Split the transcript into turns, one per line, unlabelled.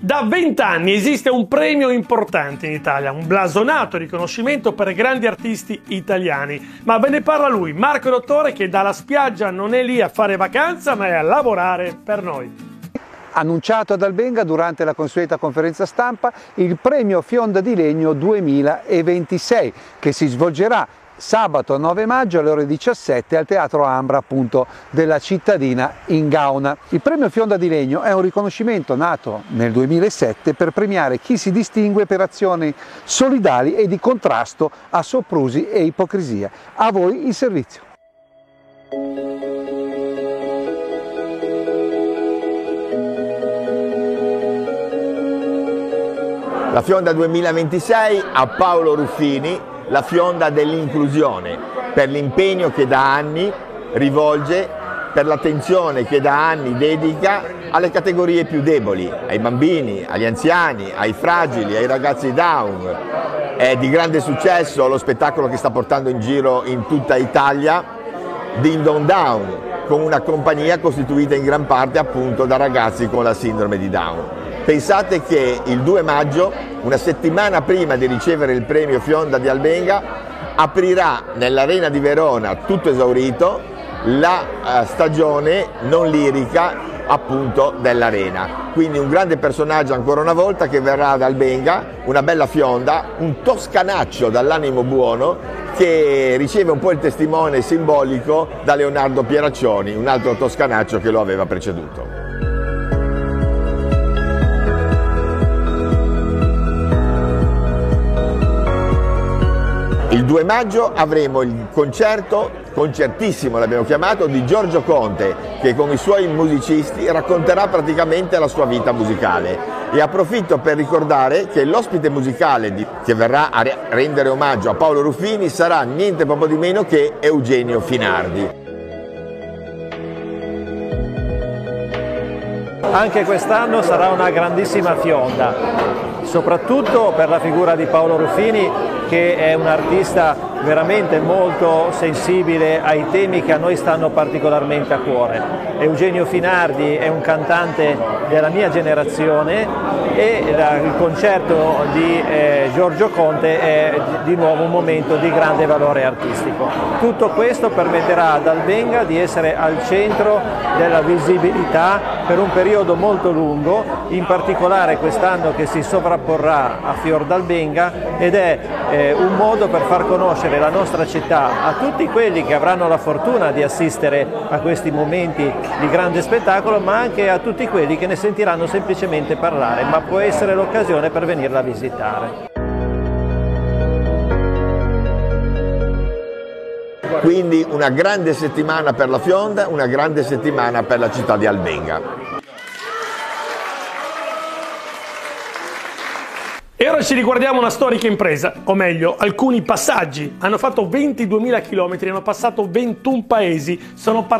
Da 20 anni esiste un premio importante in Italia, un blasonato riconoscimento per grandi artisti italiani. Ma ve ne parla lui, Marco Dottore, che dalla spiaggia non è lì a fare vacanza, ma è a lavorare per noi.
Annunciato ad Albenga durante la consueta conferenza stampa il premio Fionda di Legno 2026, che si svolgerà sabato 9 maggio alle ore 17 al Teatro Ambra, appunto, della cittadina in Gauna. Il premio Fionda di Legno è un riconoscimento nato nel 2007 per premiare chi si distingue per azioni solidali e di contrasto a soprusi e ipocrisia. A voi il servizio.
La Fionda 2026 a Paolo Ruffini, la Fionda dell'inclusione, per l'impegno che da anni rivolge, per l'attenzione che da anni dedica alle categorie più deboli, ai bambini, agli anziani, ai fragili, ai ragazzi Down. È di grande successo lo spettacolo che sta portando in giro in tutta Italia, Din Don Down, con una compagnia costituita in gran parte appunto da ragazzi con la sindrome di Down. Pensate che il 2 maggio, una settimana prima di ricevere il premio Fionda di Albenga, aprirà nell'Arena di Verona, tutto esaurito, la stagione non lirica appunto dell'Arena. Quindi un grande personaggio ancora una volta che verrà ad Albenga, una bella Fionda, un toscanaccio dall'animo buono che riceve un po' il testimone simbolico da Leonardo Pieraccioni, un altro toscanaccio che lo aveva preceduto. Il 2 maggio avremo il concertissimo l'abbiamo chiamato, di Giorgio Conte, che con i suoi musicisti racconterà praticamente la sua vita musicale. E approfitto per ricordare che l'ospite musicale che verrà a rendere omaggio a Paolo Ruffini sarà niente poco di meno che Eugenio Finardi.
Anche quest'anno sarà una grandissima Fionda, soprattutto per la figura di Paolo Ruffini, che è un artista veramente molto sensibile ai temi che a noi stanno particolarmente a cuore. Eugenio Finardi è un cantante della mia generazione e il concerto di Giorgio Conte è di nuovo un momento di grande valore artistico. Tutto questo permetterà ad Albenga di essere al centro della visibilità per un periodo molto lungo, in particolare quest'anno che si sovrapporrà a Fior d'Albenga, ed è un modo per far conoscere la nostra città a tutti quelli che avranno la fortuna di assistere a questi momenti di grande spettacolo, ma anche a tutti quelli che ne sentiranno semplicemente parlare, ma può essere l'occasione per venirla a visitare.
Quindi una grande settimana per la Fionda, una grande settimana per la città di Albenga.
E ora ci riguardiamo una storica impresa, o meglio, alcuni passaggi. Hanno fatto 22.000 km, hanno passato 21 paesi, sono partiti